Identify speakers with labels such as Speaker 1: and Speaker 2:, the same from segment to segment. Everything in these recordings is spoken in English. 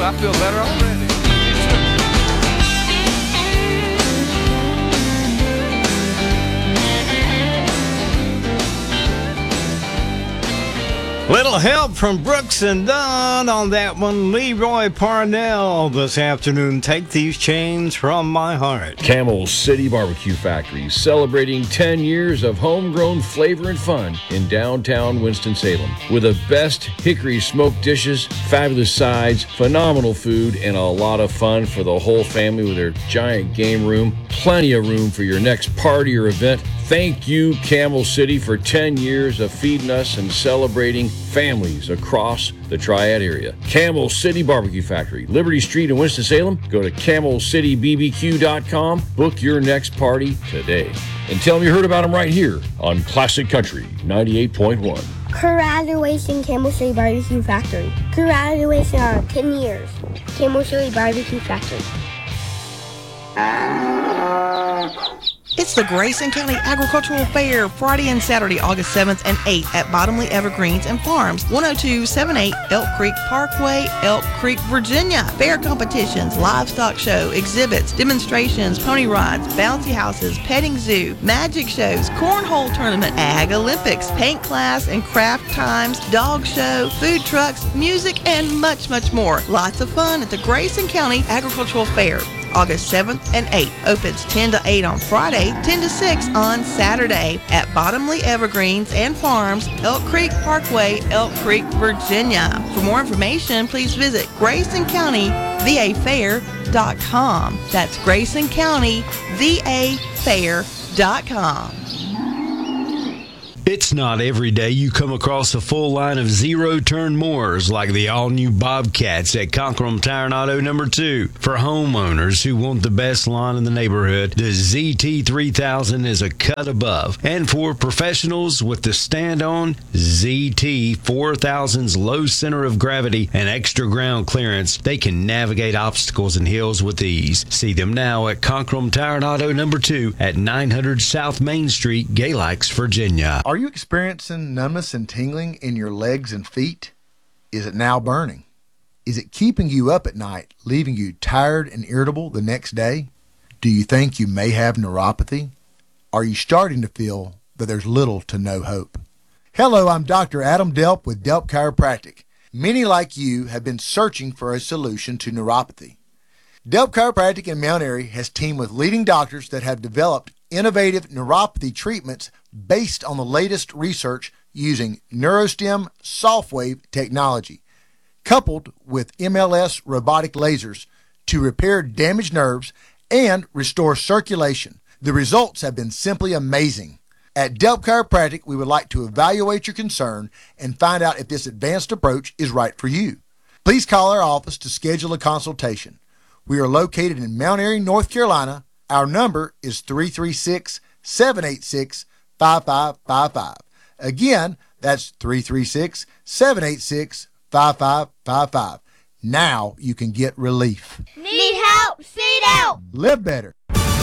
Speaker 1: I feel better already.
Speaker 2: Little help from Brooks and Dunn on that one. Leroy Parnell this afternoon. Take these chains from my heart.
Speaker 3: Camel City Barbecue Factory, celebrating 10 years of homegrown flavor and fun in downtown Winston-Salem. With the best hickory smoked dishes, fabulous sides, phenomenal food, and a lot of fun for the whole family with their giant game room. Plenty of room for your next party or event. Thank you, Camel City, for 10 years of feeding us and celebrating families across the Triad area. Camel City Barbecue Factory, Liberty Street in Winston-Salem. Go to CamelCityBBQ.com. Book your next party today. And tell them you heard about them right here on Classic Country 98.1.
Speaker 4: Congratulations, Camel City Barbecue Factory. Congratulations on 10 years. Camel City Barbecue Factory.
Speaker 5: It's the Grayson County Agricultural Fair, Friday and Saturday, August 7th and 8th at Bottomley Evergreens and Farms, 10278 Elk Creek Parkway, Elk Creek, Virginia. Fair competitions, livestock show, exhibits, demonstrations, pony rides, bouncy houses, petting zoo, magic shows, cornhole tournament, ag Olympics, paint class and craft times, dog show, food trucks, music, and much, much more. Lots of fun at the Grayson County Agricultural Fair. August 7th and 8th. Opens 10 to 8 on Friday, 10 to 6 on Saturday at Bottomley Evergreens and Farms, Elk Creek Parkway, Elk Creek, Virginia. For more information, please visit GraysonCountyVAFair.com. That's GraysonCountyVAFair.com.
Speaker 2: It's not every day you come across a full line of zero-turn mowers like the all-new Bobcats at Conkrum Tire and Auto No. 2. For homeowners who want the best lawn in the neighborhood, the ZT3000 is a cut above. And for professionals with the stand-on, ZT4000's low center of gravity and extra ground clearance, they can navigate obstacles and hills with ease. See them now at Conkrum Tire and Auto No. 2 at 900 South Main Street, Galax, Virginia.
Speaker 6: Are you experiencing numbness and tingling in your legs and feet? Is it now burning? Is it keeping you up at night, leaving you tired and irritable the next day? Do you think you may have neuropathy? Are you starting to feel that there's little to no hope? Hello, I'm Dr. Adam Delp with Delp Chiropractic. Many like you have been searching for a solution to neuropathy. Delp Chiropractic in Mount Airy has teamed with leading doctors that have developed innovative neuropathy treatments based on the latest research using NeuroStem softwave technology, coupled with MLS robotic lasers to repair damaged nerves and restore circulation. The results have been simply amazing. At Delp Chiropractic, we would like to evaluate your concern and find out if this advanced approach is right for you. Please call our office to schedule a consultation. We are located in Mount Airy, North Carolina. Our number is 336-786-5555. Again, that's 336-786-5555. Now you can get relief.
Speaker 4: Need help? Seat out!
Speaker 6: Live better.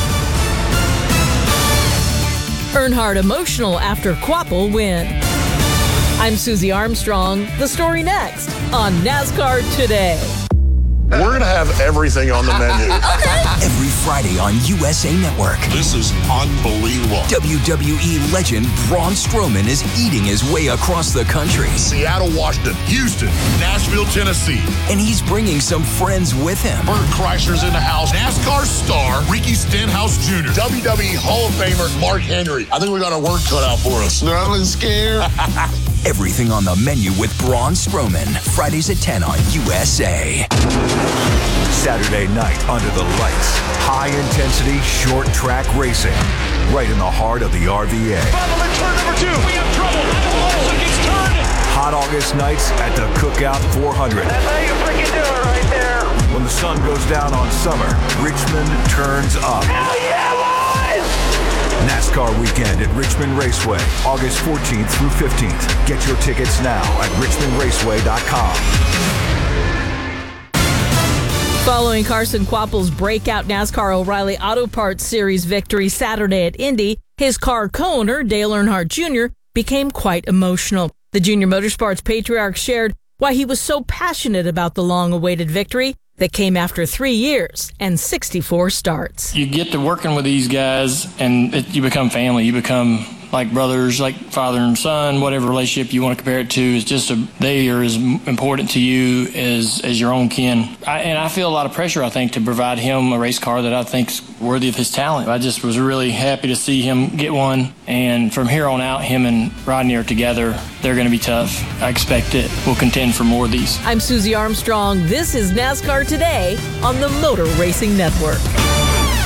Speaker 7: Earnhardt emotional after Quapple win. I'm Susie Armstrong. The story next on NASCAR Today.
Speaker 8: We're going to have everything on the menu.
Speaker 9: Every Friday on USA Network.
Speaker 8: This is unbelievable.
Speaker 9: WWE legend Braun Strowman is eating his way across the country.
Speaker 8: Seattle, Washington, Houston, Nashville, Tennessee.
Speaker 9: And he's bringing some friends with him.
Speaker 8: Bert Kreischer's in the house. NASCAR star Ricky Stenhouse Jr. WWE Hall of Famer Mark Henry. I think we got our work cut out for us. Nothing scared.
Speaker 9: Everything on the menu with Braun Strowman. Fridays at 10 on USA.
Speaker 10: Saturday night under the lights. High-intensity, short-track racing. Right in the heart of the RVA.
Speaker 11: Bottom in turn number 2. We have trouble. Larson gets turned.
Speaker 10: Hot August nights at the Cookout 400.
Speaker 11: That's how you freaking do it right there.
Speaker 10: When the sun goes down on summer, Richmond turns up.
Speaker 11: Hell yeah, boys!
Speaker 10: NASCAR weekend at Richmond Raceway, August 14th through 15th. Get your tickets now at richmondraceway.com.
Speaker 7: Following Carson Quapple's breakout NASCAR O'Reilly Auto Parts Series victory Saturday at Indy, his car co-owner, Dale Earnhardt Jr., became quite emotional. The Junior Motorsports patriarch shared, why he was so passionate about the long-awaited victory that came after 3 years and 64 starts.
Speaker 1: You get to working with these guys, and you become family. You become like brothers, like father and son, whatever relationship you want to compare it to. It's just they are as important to you as your own kin. I feel a lot of pressure, I think, to provide him a race car that I think's worthy of his talent. I just was really happy to see him get one, and from here on out, him and Rodney are together. They're going to be tough. I expect it. We'll contend for more of these.
Speaker 7: I'm Susie Armstrong. This is NASCAR Today on the Motor Racing Network.